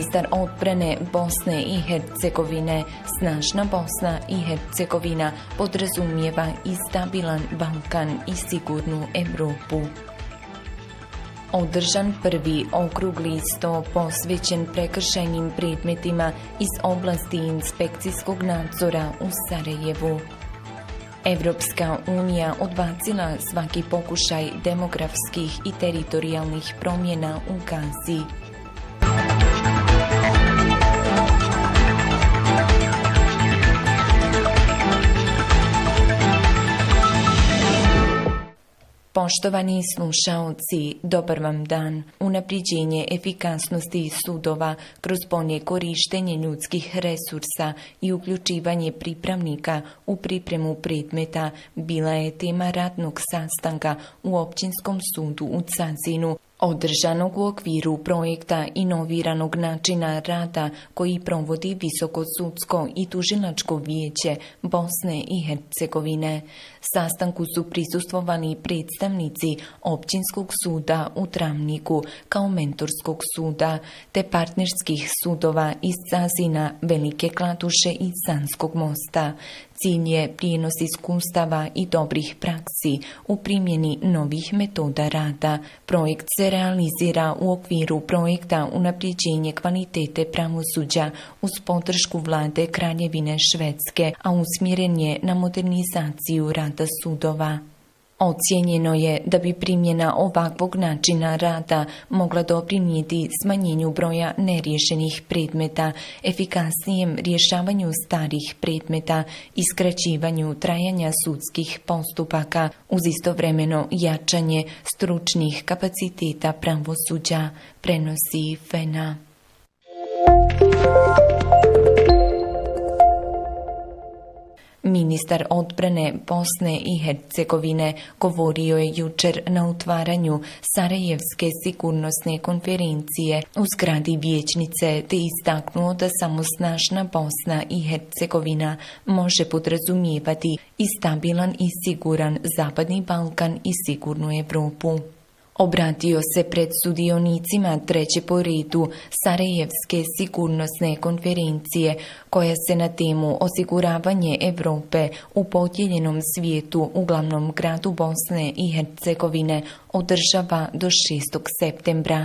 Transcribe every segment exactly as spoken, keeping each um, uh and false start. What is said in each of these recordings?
Ministar odbrane Bosne i Hercegovine: snažna Bosna i Hercegovina podrazumijeva i stabilan Balkan i sigurnu Europu. Održan prvi okrugli sto posvećen prekršajnim predmetima iz oblasti inspekcijskog nadzora u Sarajevu. Evropska unija odbacila svaki pokušaj demografskih i teritorijalnih promjena u Gazi. Poštovani slušaoci, dobar vam dan. Unapređenje efikasnosti sudova kroz bolje korištenje ljudskih resursa i uključivanje pripravnika u pripremu predmeta bila je tema radnog sastanka u Općinskom sudu u Cazinu, održanog u okviru projekta inoviranog načina rada koji provodi Visokosudsko i tužilačko vijeće Bosne i Hercegovine. Sastanku su prisustvovali predstavnici Općinskog suda u Travniku kao mentorskog suda, te partnerskih sudova iz Cazina, Velike Kladuše i Sanskog mosta. Cilj je prijenos iskustava i dobrih praksi u primjeni novih metoda rada. Projekt se realizira u okviru projekta unapređenje kvalitete pravosuđa uz podršku vlade Kraljevine Švedske, a usmjeren je na modernizaciju rada sudova. Ocijenjeno je da bi primjena ovakvog načina rada mogla doprinijeti smanjenju broja neriješenih predmeta, efikasnijem rješavanju starih predmeta i skraćivanju trajanja sudskih postupaka, uz istovremeno jačanje stručnih kapaciteta pravosuđa, prenosi F E N A. Ministar odbrane Bosne i Hercegovine govorio je jučer na otvaranju Sarajevske sigurnosne konferencije u zgradi vijećnice te istaknuo da samo snažna Bosna i Hercegovina može podrazumijevati i stabilan i siguran Zapadni Balkan i sigurnu Europu. Obratio se pred sudionicima treće po redu Sarajevske sigurnosne konferencije koja se na temu osiguravanje Europe u podijeljenom svijetu u glavnom gradu Bosne i Hercegovine održava do šestog septembra.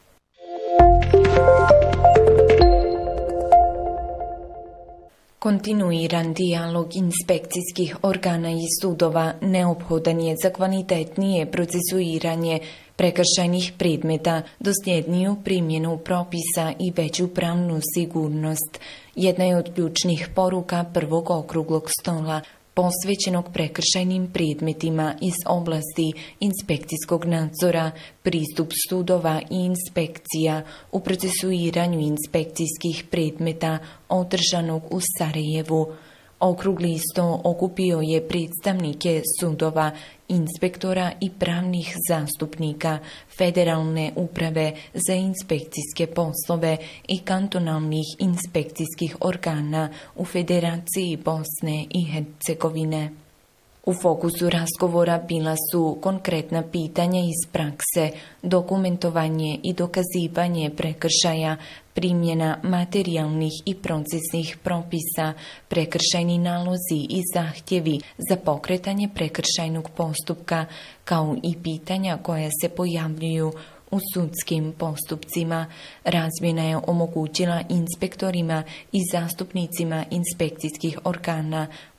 Kontinuiran dijalog inspekcijskih organa i sudova neophodan je za kvalitetnije procesuiranje prekršajnih predmeta, dosljedniju primjenu propisa i veću pravnu sigurnost. Jedna je od ključnih poruka prvog okruglog stola posvećenog prekršajnim predmetima iz oblasti inspekcijskog nadzora, pristup sudova i inspekcija u procesuiranju inspekcijskih predmeta održanog u Sarajevu. Okrugli sto okupio je predstavnike sudova, inspektora i pravnih zastupnika, Federalne uprave za inspekcijske poslove i kantonalnih inspekcijskih organa u Federaciji Bosne i Hercegovine. U fokusu razgovora bila su konkretna pitanja iz prakse, dokumentovanje i dokazivanje prekršaja, primjena materijalnih i procesnih propisa, prekršajni nalozi i zahtjevi za pokretanje prekršajnog postupka, kao i pitanja koja se pojavljuju u sudskim postupcima. Razmjena je omogućila inspektorima i zastupnicima inspekcijskih organa